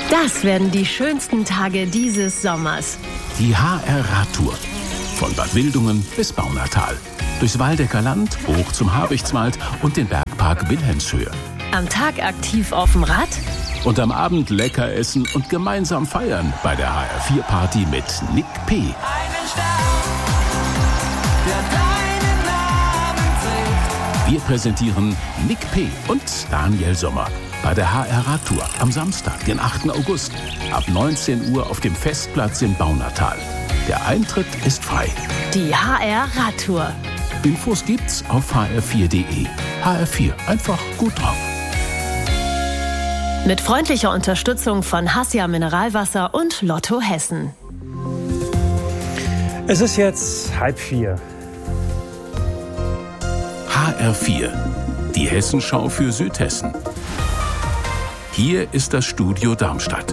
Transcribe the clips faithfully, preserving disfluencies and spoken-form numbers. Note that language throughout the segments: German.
Das werden die schönsten Tage dieses Sommers. Die H R-Radtour. Von Bad Wildungen bis Baunatal. Durchs Waldecker Land, hoch zum Habichtswald und den Bergpark Wilhelmshöhe. Am Tag aktiv auf dem Rad. Und am Abend lecker essen und gemeinsam feiern bei der H R vier Party mit Nick P. Einen Stern, der deinen Namen trägt. Wir präsentieren Nick P. und Daniel Sommer bei der H R-Radtour am Samstag, den achten August, ab neunzehn Uhr auf dem Festplatz in Baunatal. Der Eintritt ist frei. Die H R-Radtour. Infos gibt's auf h r vier punkt de. H R vier, einfach gut drauf. Mit freundlicher Unterstützung von Hassia Mineralwasser und Lotto Hessen. Es ist jetzt halb vier. H R vier, die Hessenschau für Südhessen. Hier ist das Studio Darmstadt.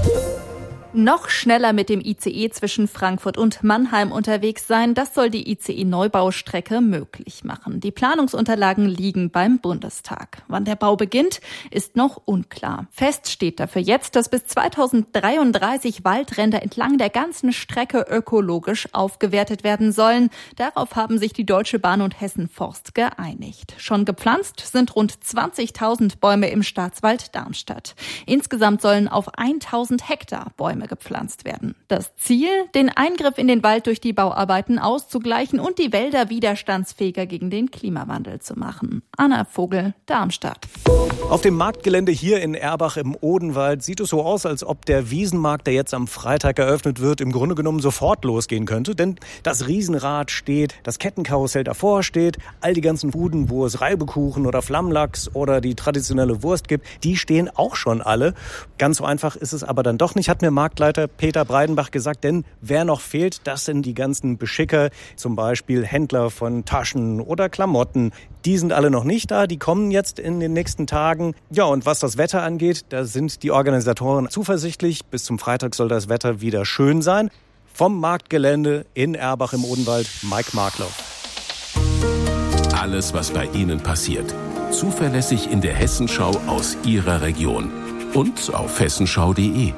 Noch schneller mit dem I C E zwischen Frankfurt und Mannheim unterwegs sein, das soll die I C E-Neubaustrecke möglich machen. Die Planungsunterlagen liegen beim Bundestag. Wann der Bau beginnt, ist noch unklar. Fest steht dafür jetzt, dass bis zweitausenddreiunddreißig Waldränder entlang der ganzen Strecke ökologisch aufgewertet werden sollen. Darauf haben sich die Deutsche Bahn und Hessen Forst geeinigt. Schon gepflanzt sind rund zwanzigtausend Bäume im Staatswald Darmstadt. Insgesamt sollen auf tausend Hektar Bäume gepflanzt werden. Das Ziel, den Eingriff in den Wald durch die Bauarbeiten auszugleichen und die Wälder widerstandsfähiger gegen den Klimawandel zu machen. Anna Vogel, Darmstadt. Auf dem Marktgelände hier in Erbach im Odenwald sieht es so aus, als ob der Wiesenmarkt, der jetzt am Freitag eröffnet wird, im Grunde genommen sofort losgehen könnte. Denn das Riesenrad steht, das Kettenkarussell davor steht, all die ganzen Buden, wo es Reibekuchen oder Flammlachs oder die traditionelle Wurst gibt, die stehen auch schon alle. Ganz so einfach ist es aber dann doch nicht, hat mir Marktleiter Peter Breidenbach gesagt, denn wer noch fehlt, das sind die ganzen Beschicker, zum Beispiel Händler von Taschen oder Klamotten. Die sind alle noch nicht da, die kommen jetzt in den nächsten Tagen. Ja, und was das Wetter angeht, da sind die Organisatoren zuversichtlich. Bis zum Freitag soll das Wetter wieder schön sein. Vom Marktgelände in Erbach im Odenwald, Mike Markloff. Alles, was bei Ihnen passiert. Zuverlässig in der Hessenschau aus Ihrer Region. Und auf hessenschau punkt de.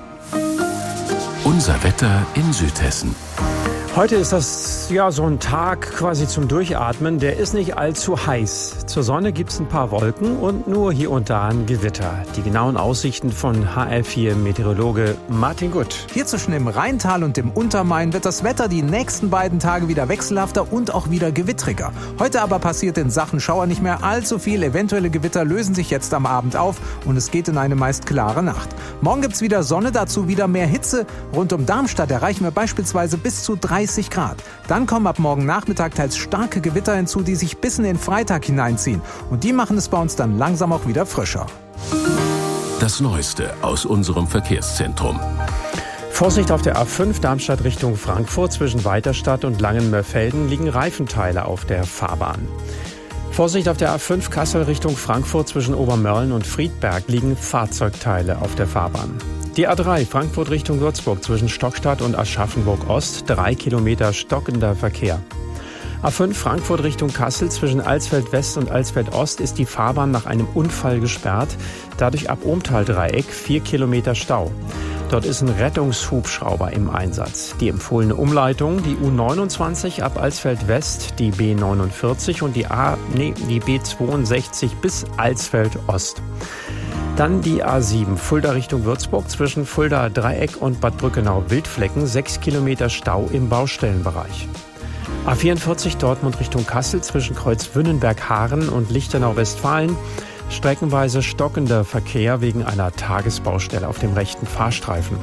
Unser Wetter in Südhessen. Heute ist das ja so ein Tag quasi zum Durchatmen. Der ist nicht allzu heiß. Zur Sonne gibt's ein paar Wolken und nur hier und da ein Gewitter. Die genauen Aussichten von H R vier Meteorologe Martin Gutt. Hier zwischen dem Rheintal und dem Untermain wird das Wetter die nächsten beiden Tage wieder wechselhafter und auch wieder gewittriger. Heute aber passiert in Sachen Schauer nicht mehr allzu viel. Eventuelle Gewitter lösen sich jetzt am Abend auf und es geht in eine meist klare Nacht. Morgen gibt's wieder Sonne, dazu wieder mehr Hitze. Rund um Darmstadt erreichen wir beispielsweise bis zu dreißig Grad. Dann kommen ab morgen Nachmittag teils starke Gewitter hinzu, die sich bis in den Freitag hineinziehen. Und die machen es bei uns dann langsam auch wieder frischer. Das Neueste aus unserem Verkehrszentrum. Vorsicht auf der A fünf Darmstadt Richtung Frankfurt. Zwischen Weiterstadt und Langenmörfelden liegen Reifenteile auf der Fahrbahn. Vorsicht auf der A fünf Kassel Richtung Frankfurt. Zwischen Obermörlen und Friedberg liegen Fahrzeugteile auf der Fahrbahn. Die A drei Frankfurt Richtung Würzburg zwischen Stockstadt und Aschaffenburg Ost, drei Kilometer stockender Verkehr. A fünf Frankfurt Richtung Kassel zwischen Alsfeld West und Alsfeld Ost ist die Fahrbahn nach einem Unfall gesperrt. Dadurch ab Ohmtal-Dreieck vier Kilometer Stau. Dort ist ein Rettungshubschrauber im Einsatz. Die empfohlene Umleitung, die U neunundzwanzig ab Alsfeld West, die B neunundvierzig und die A, nee, die B zweiundsechzig bis Alsfeld Ost. Dann die A sieben, Fulda Richtung Würzburg zwischen Fulda Dreieck und Bad Brückenau-Wildflecken, sechs Kilometer Stau im Baustellenbereich. A vierundvierzig Dortmund Richtung Kassel zwischen Kreuz-Wünnenberg-Haaren und Lichtenau-Westfalen, streckenweise stockender Verkehr wegen einer Tagesbaustelle auf dem rechten Fahrstreifen.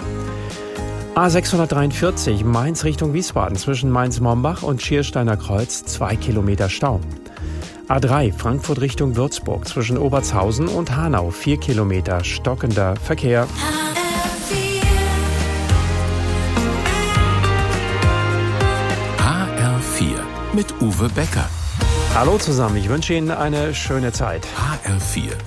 A sechshundertdreiundvierzig Mainz Richtung Wiesbaden zwischen Mainz-Mombach und Schiersteiner Kreuz, zwei Kilometer Stau. A drei Frankfurt Richtung Würzburg zwischen Obertshausen und Hanau, vier Kilometer stockender Verkehr. H R vier mit Uwe Becker. Hallo zusammen, ich wünsche Ihnen eine schöne Zeit. H R vier,